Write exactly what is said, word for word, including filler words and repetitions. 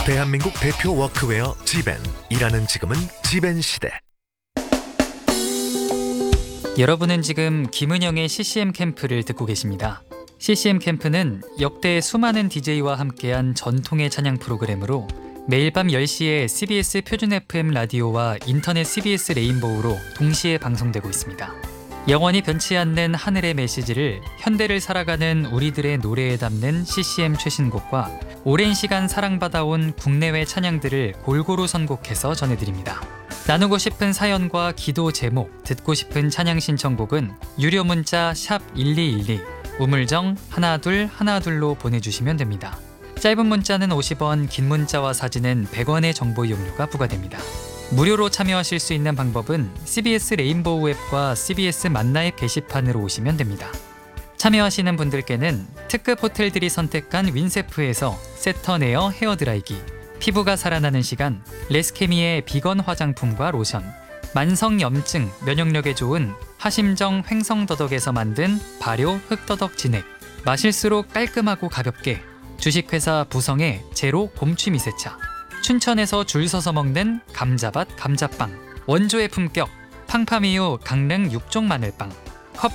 대한민국 대표 워크웨어 지벤. 일하는 지금은 지벤 시대. 여러분은 지금 김은영의 씨씨엠 캠프를 듣고 계십니다. 씨씨엠 캠프는 역대 수많은 디제이와 함께한 전통의 찬양 프로그램으로 매일 밤 열 시에 씨비에스 표준 에프엠 라디오와 인터넷 씨비에스 레인보우로 동시에 방송되고 있습니다. 영원히 변치 않는 하늘의 메시지를 현대를 살아가는 우리들의 노래에 담는 씨씨엠 최신곡과 오랜 시간 사랑받아온 국내외 찬양들을 골고루 선곡해서 전해드립니다. 나누고 싶은 사연과 기도 제목, 듣고 싶은 찬양 신청곡은 유료 문자 샵 일이일이, 우물정 하나둘 하나둘로 보내주시면 됩니다. 짧은 문자는 오십 원, 긴 문자와 사진은 백 원의 정보 이용료가 부과됩니다. 무료로 참여하실 수 있는 방법은 씨비에스 레인보우 앱과 씨비에스 만나 앱 게시판으로 오시면 됩니다. 참여하시는 분들께는 특급 호텔들이 선택한 윈세프에서 세턴에어 헤어드라이기, 피부가 살아나는 시간 레스케미의 비건 화장품과 로션, 만성염증, 면역력에 좋은 하심정 횡성더덕에서 만든 발효 흑더덕 진액, 마실수록 깔끔하고 가볍게 주식회사 부성의 제로 곰취 미세차, 춘천에서 줄 서서 먹는 감자밭 감자빵, 원조의 품격 팡파미유 강릉 육종 마늘빵,